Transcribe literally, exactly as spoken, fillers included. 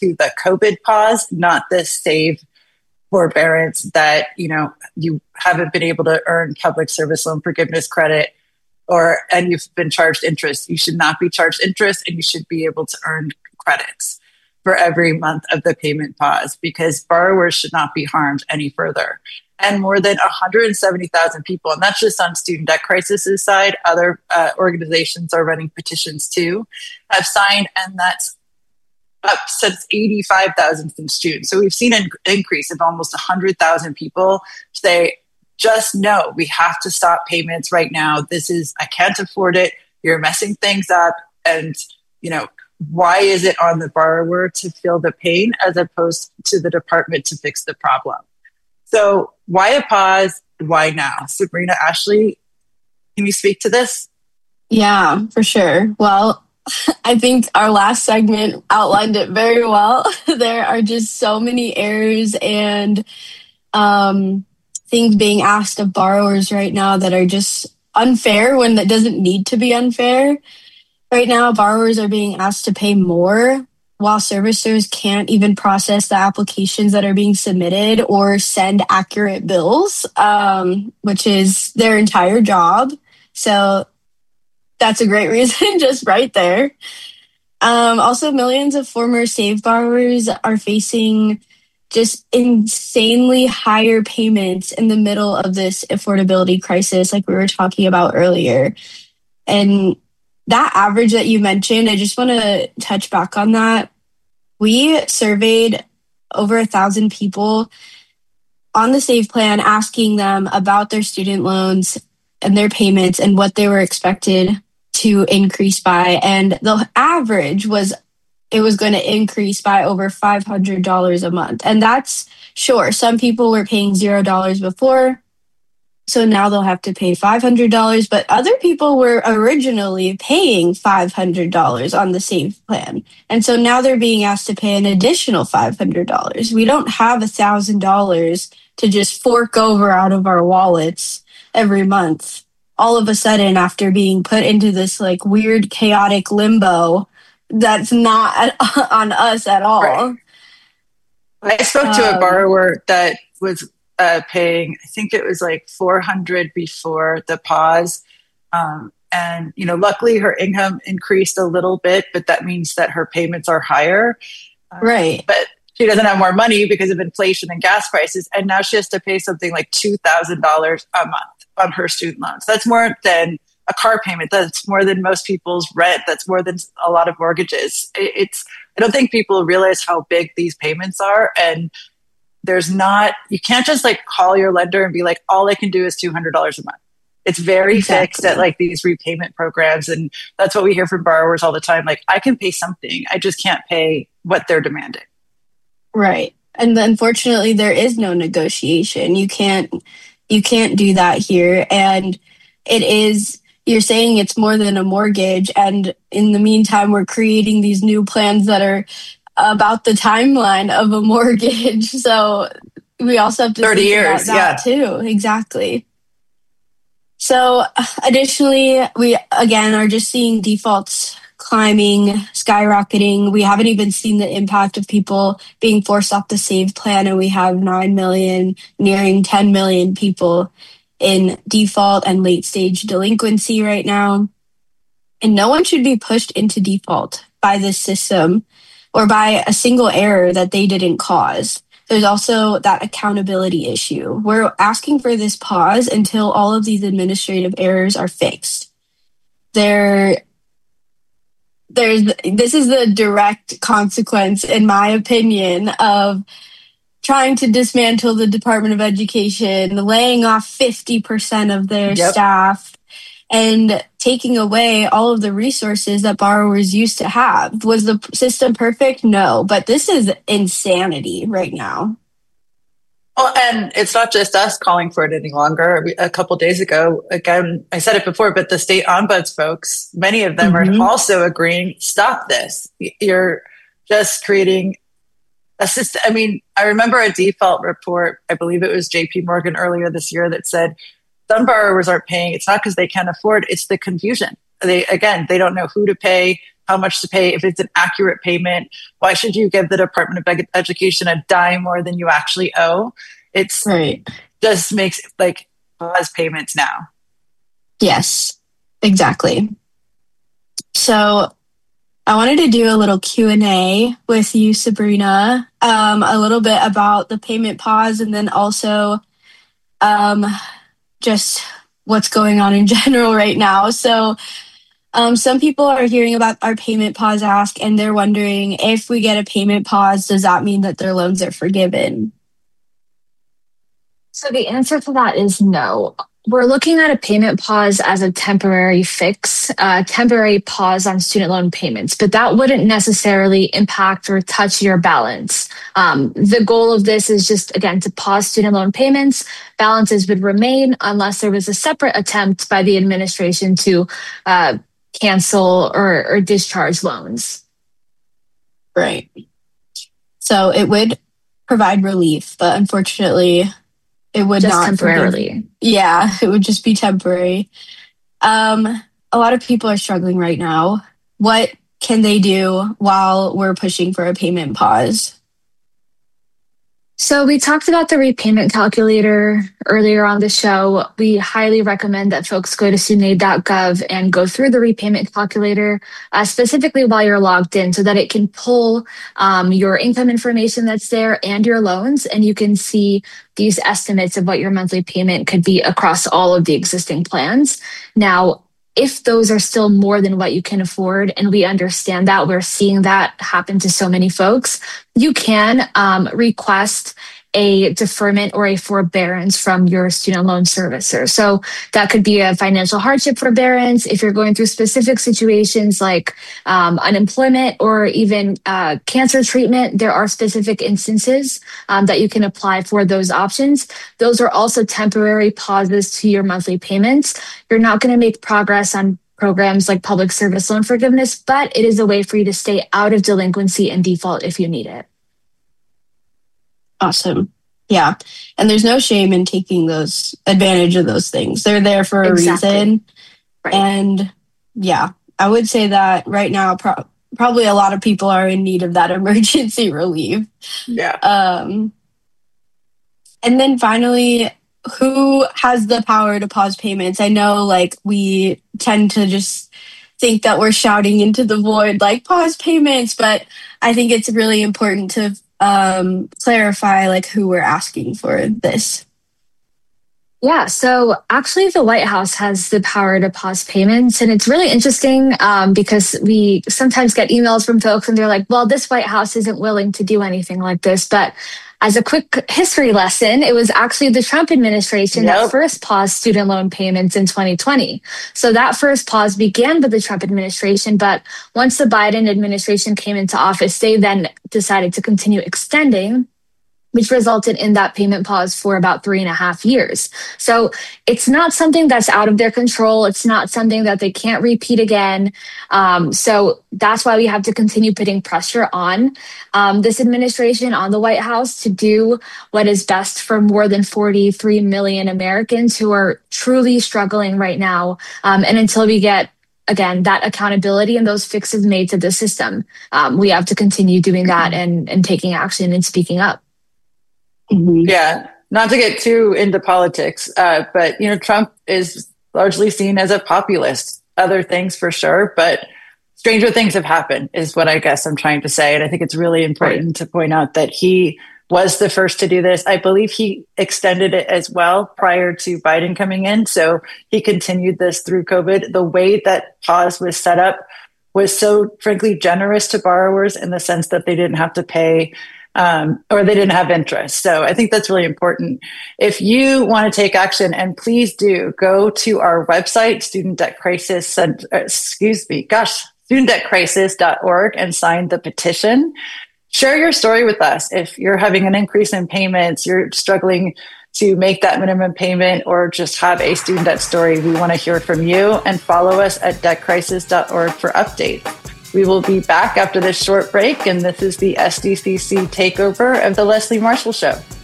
to the COVID pause, not the save forbearance that, you know, you haven't been able to earn public service loan forgiveness credit or, and you've been charged interest. You should not be charged interest, and you should be able to earn credits for every month of the payment pause, because borrowers should not be harmed any further. And more than one hundred seventy thousand people, and that's just on student debt crisis side, other uh, organizations are running petitions too, have signed, and that's up since eighty-five thousand since June. So we've seen an increase of almost one hundred thousand people say, just know we have to stop payments right now. This is, I can't afford it. You're messing things up. And, you know, why is it on the borrower to feel the pain as opposed to the department to fix the problem? So why a pause? Why now? Sabrina, Ashley, can you speak to this? Yeah, for sure. Well, I think our last segment outlined it very well. There are just so many errors and um, things being asked of borrowers right now that are just unfair when that doesn't need to be unfair. Right now, borrowers are being asked to pay more while servicers can't even process the applications that are being submitted or send accurate bills, um, which is their entire job. So that's a great reason just right there. Um, also, millions of former SAVE borrowers are facing just insanely higher payments in the middle of this affordability crisis, like we were talking about earlier. And that average that you mentioned, I just want to touch back on that. We surveyed over a thousand people on the SAVE plan, asking them about their student loans and their payments and what they were expected to increase by. And the average was it was going to increase by over five hundred dollars a month. And that's sure. Some people were paying zero dollars before, so now they'll have to pay five hundred dollars. But other people were originally paying five hundred dollars on the SAVE plan. And so now they're being asked to pay an additional five hundred dollars. We don't have one thousand dollars to just fork over out of our wallets every month. All of a sudden, after being put into this like weird, chaotic limbo that's not at, on us at all. Right. I spoke to um, a borrower that was uh, paying, I think it was like four hundred dollars before the pause. Um, and, you know, luckily her income increased a little bit, but that means that her payments are higher. Right. Um, but she doesn't have more money because of inflation and gas prices. And now she has to pay something like two thousand dollars a month on her student loans. That's more than a car payment. That's more than most people's rent. That's more than a lot of mortgages. It's, I don't think people realize how big these payments are. And there's not, you can't just like call your lender and be like, all I can do is two hundred dollars a month. It's very exactly. fixed at like these repayment programs. And that's what we hear from borrowers all the time. Like, I can pay something, I just can't pay what they're demanding. Right. And unfortunately, there is no negotiation. You can't, you can't do that here. And it is, you're saying it's more than a mortgage. And in the meantime, we're creating these new plans that are about the timeline of a mortgage. So we also have to thirty think years, about that yeah. too. Exactly. So additionally, we again are just seeing defaults climbing, skyrocketing. We haven't even seen the impact of people being forced off the SAVE plan, and we have nine million, nearing ten million people in default and late stage delinquency right now. And no one should be pushed into default by this system or by a single error that they didn't cause. There's also that accountability issue. We're asking for this pause until all of these administrative errors are fixed. There, there's, this is the direct consequence, in my opinion, of trying to dismantle the Department of Education, laying off fifty percent of their yep. staff, and taking away all of the resources that borrowers used to have. Was the system perfect? No, but this is insanity right now. Well, and it's not just us calling for it any longer. A couple of days ago, again, I said it before, but the state ombuds folks, many of them mm-hmm. are also agreeing, stop this. You're just creating a system. I mean, I remember a default report, I believe it was J P Morgan earlier this year, that said some borrowers aren't paying. It's not because they can't afford, it's the confusion. They, again, they don't know who to pay. how much to pay, if it's an accurate payment. Why should you give the Department of Education a dime more than you actually owe? It's right. Just makes like pause payments now. Yes, exactly. So I wanted to do a little Q and A with you, Sabrina, um, a little bit about the payment pause, and then also um, just what's going on in general right now. So um, some people are hearing about our payment pause ask, and they're wondering, if we get a payment pause, does that mean that their loans are forgiven? So the answer to that is no. We're looking at a payment pause as a temporary fix, a temporary pause on student loan payments, but that wouldn't necessarily impact or touch your balance. Um, the goal of this is just, again, to pause student loan payments. Balances would remain unless there was a separate attempt by the administration to uh, cancel or, or discharge loans. Right. So it would provide relief, but unfortunately, it would just not temporarily. Forgive. Yeah, it would just be temporary. Um, a lot of people are struggling right now. What can they do while we're pushing for a payment pause? So we talked about the repayment calculator earlier on the show. We highly recommend that folks go to student aid dot gov and go through the repayment calculator, uh, specifically while you're logged in, so that it can pull um, your income information that's there and your loans, and you can see these estimates of what your monthly payment could be across all of the existing plans. Now, if those are still more than what you can afford, and we understand that, we're seeing that happen to so many folks, you can um, request a deferment or a forbearance from your student loan servicer. So that could be a financial hardship forbearance if you're going through specific situations like um, unemployment or even uh, cancer treatment. There are specific instances um, that you can apply for those options. Those are also temporary pauses to your monthly payments. You're not going to make progress on programs like public service loan forgiveness, but it is a way for you to stay out of delinquency and default if you need it. Awesome. Yeah. And there's no shame in taking those advantage of those things. They're there for a Exactly. reason. Right. And yeah, I would say that right now, pro- probably a lot of people are in need of that emergency relief. Yeah. Um, and then finally, who has the power to pause payments? I know like we tend to just think that we're shouting into the void, like pause payments, but I think it's really important to um, clarify like who we're asking for this. Yeah, so actually the White House has the power to pause payments. And it's really interesting um, because we sometimes get emails from folks and they're like, well, this White House isn't willing to do anything like this. But as a quick history lesson, it was actually the Trump administration Yep. that first paused student loan payments in twenty twenty. So that first pause began with the Trump administration. But once the Biden administration came into office, they then decided to continue extending, which resulted in that payment pause for about three and a half years. So it's not something that's out of their control. It's not something that they can't repeat again. Um, so that's why we have to continue putting pressure on um, this administration, on the White House, to do what is best for more than forty-three million Americans who are truly struggling right now. Um, and until we get again, that accountability and those fixes made to the system, um, we have to continue doing that and, and taking action and speaking up. Mm-hmm. Yeah, not to get too into politics, uh, but, you know, Trump is largely seen as a populist, other things for sure, but stranger things have happened is what I guess I'm trying to say. And I think it's really important right. to point out that he was the first to do this. I believe he extended it as well prior to Biden coming in. So he continued this through COVID. The way that pause was set up was so frankly generous to borrowers in the sense that they didn't have to pay Um, or they didn't have interest. So I think that's really important. If you want to take action, and please do, go to our website, Student Debt Crisis, uh, excuse me, gosh, student debt crisis dot org, and sign the petition. Share your story with us. If you're having an increase in payments, you're struggling to make that minimum payment, or just have a student debt story, we want to hear from you, and follow us at debt crisis dot org for updates. We will be back after this short break, and this is the S D C C takeover of the Leslie Marshall Show.